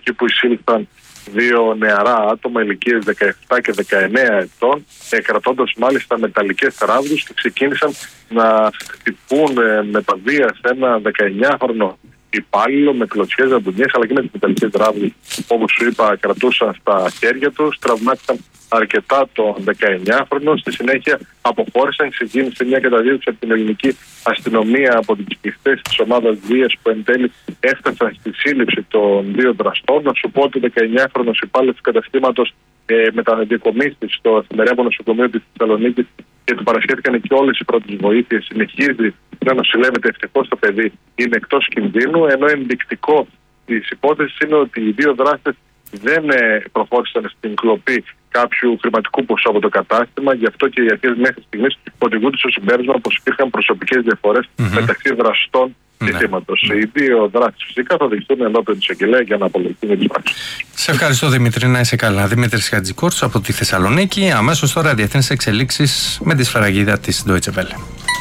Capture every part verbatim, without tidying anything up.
εκεί που εισήλθαν δύο νεαρά άτομα ηλικίες δεκαεπτά και δεκαεννέα ετών, κρατώντας μάλιστα μεταλλικές ράβδους, και ξεκίνησαν να χτυπούν με τα βία σε ένα δεκαεννιάχρονο υπάλληλο με κλωτσιές, ζαμπονιές, αλλά και με τις μεταλλικές ράβδους, όπως σου είπα, κρατούσαν στα χέρια τους. Τραυμάτισαν αρκετά τον δεκαεννιάχρονο. Στη συνέχεια αποχώρησαν, ξεκίνησε μια καταδίωξη από την ελληνική αστυνομία από τις πιστές της ομάδας βίας, που εν τέλει έφτασαν στη σύλληψη των δύο δραστών. Να σου πω ότι ο δεκαεννιάχρονος υπάλληλος του καταστήματος ε, μεταδικομίστη στο εφημεριακό νοσοκομείο της Θεσσαλονίκης και του παρασχέθηκαν και όλες οι πρώτες βοήθειες. Συνεχίζει να νοσηλεύεται, ευτυχώς το παιδί είναι εκτός κινδύνου, ενώ ενδεικτικό της υπόθεσης είναι ότι οι δύο δράστες δεν προχώρησαν στην κλοπή κάποιου χρηματικού ποσού από το κατάστημα. Γι' αυτό και οι αρχές μέχρι στιγμής οδηγούνται στο συμπέρασμα πως υπήρχαν προσωπικές διαφορές mm-hmm. μεταξύ δραστών και θύματος. Mm-hmm. Οι δύο δράστες φυσικά θα δεχτούν ενώπιον της εισαγγελέα για να απολογηθούν τις πράξεις. Σε ευχαριστώ, Δημήτρη, να είσαι καλά. Δημήτρης Χατζικόρτς από τη Θεσσαλονίκη. Αμέσως τώρα διεθνείς εξελίξεις με τη σφραγίδα της Deutsche Welle.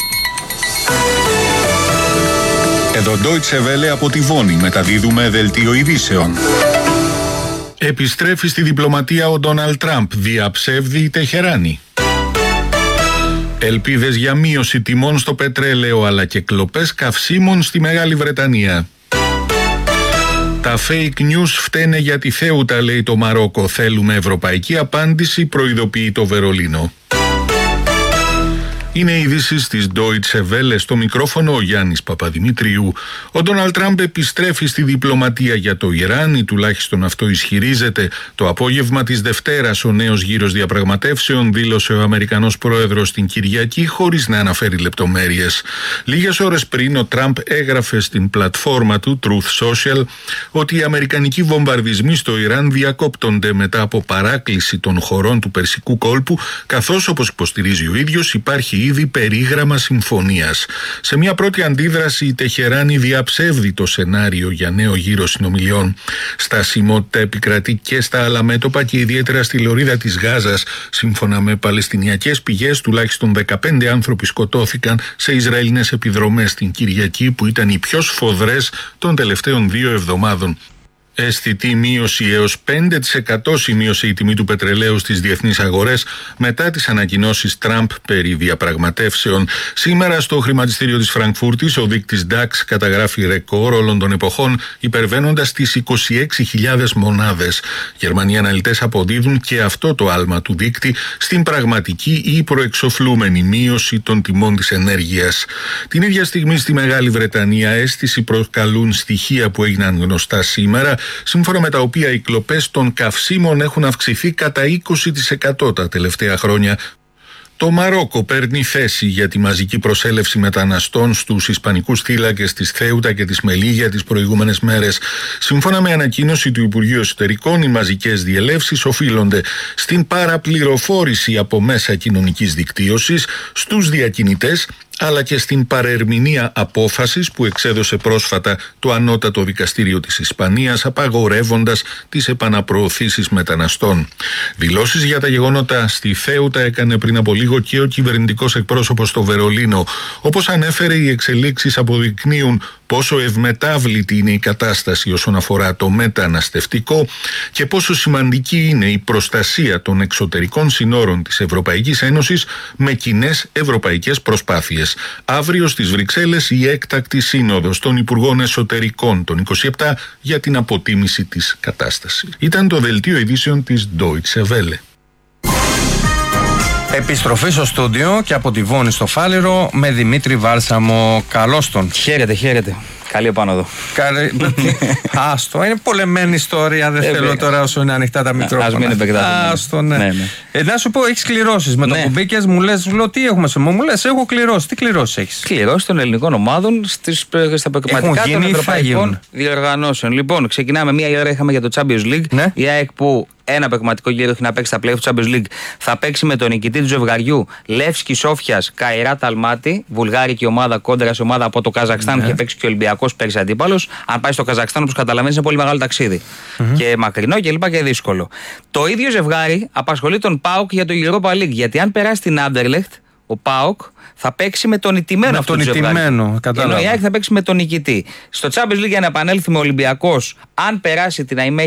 Εδώ Deutsche Welle από τη Βόνη μεταδίδουμε δελτίο ειδήσεων. Επιστρέφει στη διπλωματία ο Ντόναλντ Τραμπ, διαψεύδει η Τεχεράνη. Ελπίδες για μείωση τιμών στο πετρέλαιο αλλά και κλοπές καυσίμων στη Μεγάλη Βρετανία. Τα fake news φταίνε για τη Θέουτα, λέει το Μαρόκο. Θέλουμε ευρωπαϊκή απάντηση, προειδοποιεί το Βερολίνο. Είναι ειδήσεις της Deutsche Welle, στο μικρόφωνο ο Γιάννης Παπαδημητρίου. Ο Ντόναλντ Τραμπ επιστρέφει στη διπλωματία για το Ιράν, ή τουλάχιστον αυτό ισχυρίζεται. Το απόγευμα της Δευτέρας ο νέος γύρος διαπραγματεύσεων, δήλωσε ο Αμερικανός πρόεδρος την Κυριακή, χωρίς να αναφέρει λεπτομέρειες. Λίγες ώρες πριν ο Τραμπ έγραφε στην πλατφόρμα του Truth Social ότι οι αμερικανικοί βομβαρδισμοί στο Ιράν διακόπτονται μετά από παράκληση των χωρών του Περσικού κόλπου, καθώς, όπως υποστηρίζει ο ίδιος, υπάρχει ήδη περίγραμμα συμφωνίας. Σε μια πρώτη αντίδραση η Τεχεράνη διαψεύδει το σενάριο για νέο γύρο συνομιλιών. Στασιμότητα επικρατεί και στα άλλα μέτωπα και ιδιαίτερα στη λωρίδα της Γάζας. Σύμφωνα με παλαιστινιακές πηγές, τουλάχιστον δεκαπέντε άνθρωποι σκοτώθηκαν σε Ισραηλινές επιδρομές την Κυριακή, που ήταν οι πιο σφοδρές των τελευταίων δύο εβδομάδων. Αισθητή μείωση έως πέντε τοις εκατό σημείωσε η τιμή του πετρελαίου στις διεθνείς αγορές μετά τις ανακοινώσεις Τραμπ περί διαπραγματεύσεων. Σήμερα στο χρηματιστήριο της Φραγκφούρτης ο δείκτης νταξ καταγράφει ρεκόρ όλων των εποχών, υπερβαίνοντας τις είκοσι έξι χιλιάδες μονάδες. Γερμανοί αναλυτές αποδίδουν και αυτό το άλμα του δείκτη στην πραγματική ή προεξοφλούμενη μείωση των τιμών της ενέργειας. Την ίδια στιγμή στη Μεγάλη Βρετανία αίσθηση προκαλούν στοιχεία που έγιναν γνωστά σήμερα, σύμφωνα με τα οποία οι κλοπές των καυσίμων έχουν αυξηθεί κατά είκοσι τοις εκατό τα τελευταία χρόνια. Το Μαρόκο παίρνει θέση για τη μαζική προσέλευση μεταναστών στους ισπανικούς θύλακες της Θέουτα και της Μελίγια τις προηγούμενες μέρες. Σύμφωνα με ανακοίνωση του Υπουργείου Εσωτερικών, οι μαζικές διελεύσεις οφείλονται στην παραπληροφόρηση από μέσα κοινωνικής δικτύωσης, στους διακινητές, αλλά και στην παρερμηνία απόφασης που εξέδωσε πρόσφατα το Ανώτατο Δικαστήριο της Ισπανίας, απαγορεύοντας τις επαναπροωθήσεις μεταναστών. Δηλώσεις για τα γεγονότα στη Θέουτα έκανε πριν από λίγο και ο κυβερνητικός εκπρόσωπος στο Βερολίνο. Όπως ανέφερε, οι εξελίξεις αποδεικνύουν πόσο ευμετάβλητη είναι η κατάσταση όσον αφορά το μεταναστευτικό και πόσο σημαντική είναι η προστασία των εξωτερικών συνόρων της Ευρωπαϊκής Ένωσης με κοινές ευρωπαϊκές προσπάθειες. Αύριο στις Βρυξέλλες η έκτακτη σύνοδος των Υπουργών Εσωτερικών των είκοσι επτά για την αποτίμηση της κατάστασης. Ήταν το δελτίο ειδήσεων της Deutsche Welle. Επιστροφή στο στούντιο και από τη Βόνη στο Φάληρο με Δημήτρη Βάλσαμο. Καλώς τον. Χαίρετε, χαίρετε. Καλή επάνω εδώ. Άστο, είναι πολεμένη ιστορία. Δεν θέλω τώρα όσο είναι ανοιχτά τα μικρόφωνα. Ας μην επεκτάθουμε. Άστο, ναι. Να σου πω, έχεις κληρώσεις με το που μπήκες. Μου λες, σου λέω τι έχουμε σε μου. Μου λες, έχω κληρώσει. Τι κληρώσεις έχεις? Κληρώσεις των ελληνικών ομάδων στα επαγγελματικά των ευρωπαϊκών διοργανώσεων. Λοιπόν, ξεκινάμε. Μία ώρα είχαμε για το Champions League. Η ΑΕΚ που ένα παιγματικό γύρο έχει να παίξει στα play-off του Champions League. Θα παίξει με τον νικητή του ζευγαριού Λεύσκι Σόφιας Καϊράτ Αλμάτι, βουλγάρικη ομάδα κόντρα σε ομάδα από το Καζακστάν. Είχε παίξει και ο Ολυμπιακός πέρσι αντίπαλος. Αν πάει στο Καζακστάν, όπως καταλαβαίνεις, είναι πολύ μεγάλο ταξίδι. Mm-hmm. Και μακρινό και λοιπά και δύσκολο. Το ίδιο ζευγάρι απασχολεί τον ΠΑΟΚ για το Europa League. Γιατί αν περάσει την Άντερλεχτ, ο ΠΑΟΚ θα παίξει με τον ηττημένο με αυτό τον το ηττημένο, ενώ η ΑΕΚ θα παίξει με τον νικητή. Στο Champions League, για να επανέλθει με Ολυμπιακός, αν περάσει την